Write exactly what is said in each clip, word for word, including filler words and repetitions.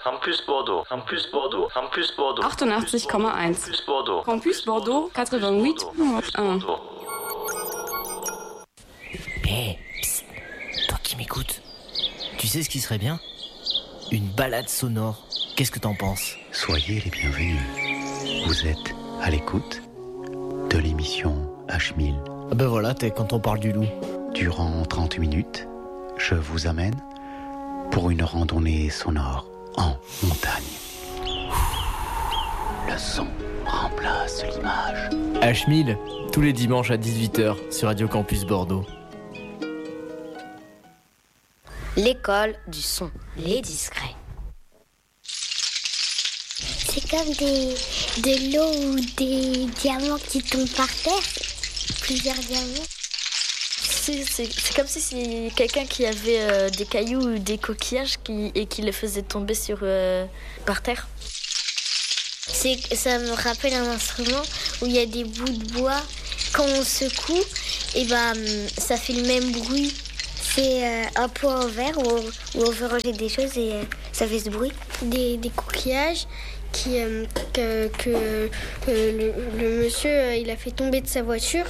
Campus Bordeaux, Campus Bordeaux, Campus Bordeaux. achtundachtzig Komma eins. Campus Bordeaux. Campus Bordeaux, quatre-vingt-huit virgule un. Hé, hey, psst, toi qui m'écoutes, tu sais ce qui serait bien ? Une balade sonore. Qu'est-ce que t'en penses ? Soyez les bienvenus. Vous êtes à l'écoute de l'émission H mille. Ah ben voilà, t'es quand on parle du loup. Durant trente minutes, je vous amène pour une randonnée sonore en montagne. Le son remplace l'image. H mille, tous les dimanches à dix-huit heures sur Radio Campus Bordeaux. L'école du son, les discrets. C'est comme des, de l'eau ou des diamants qui tombent par terre. Plusieurs diamants. C'est, c'est, c'est comme si c'est quelqu'un qui avait euh, des cailloux ou des coquillages qui, et qui les faisait tomber sur, euh, par terre. C'est, ça me rappelle un instrument où il y a des bouts de bois. Quand on secoue, et ben, ça fait le même bruit. C'est euh, un pot en verre où, où on veut ranger des choses et euh, ça fait ce bruit. Des, des coquillages qui, euh, que, que euh, le, le monsieur euh, il a fait tomber de sa voiture.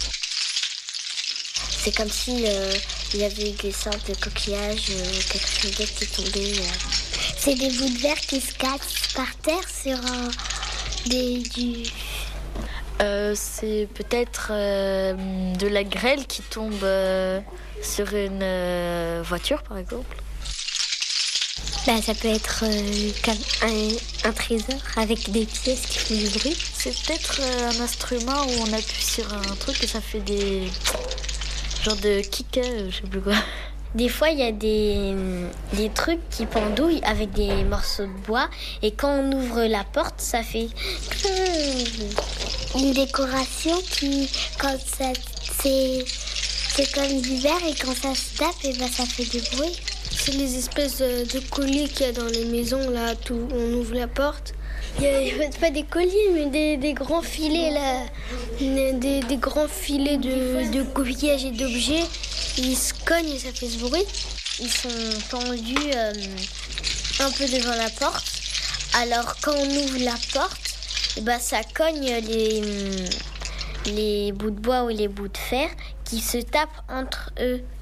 C'est comme si euh, il y avait des sortes de coquillages, euh, quelque chose d'autre qui tombait. Euh. C'est des bouts de verre qui se cassent par terre sur euh, des du. Euh, c'est peut-être euh, de la grêle qui tombe euh, sur une euh, voiture, par exemple. Bah, ça peut être euh, comme un, un trésor avec des pièces qui font du bruit. C'est peut-être euh, un instrument où on appuie sur un truc et ça fait des genre de kick, je sais plus quoi. Des fois, il y a des, des trucs qui pendouillent avec des morceaux de bois et quand on ouvre la porte, ça fait une décoration qui, quand ça, c'est, c'est comme du verre et quand ça se tape, et ben ça fait du bruit. C'est les espèces de colliers qu'il y a dans les maisons, là, tout, on ouvre la porte. Il n'y a pas des colliers, mais des, des grands filets, là, des, des grands filets de, de coquillages et d'objets. Ils se cognent et ça fait ce bruit. Ils sont pendus euh, un peu devant la porte. Alors quand on ouvre la porte, et ben, ça cogne les, les bouts de bois ou les bouts de fer qui se tapent entre eux.